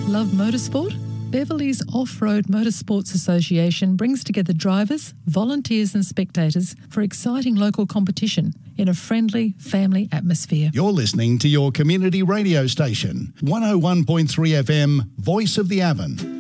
Love motorsport? Beverley's Off-Road Motorsports Association brings together drivers, volunteers and spectators for exciting local competition in a friendly family atmosphere. You're listening to your community radio station, 101.3 FM, Voice of the Avon.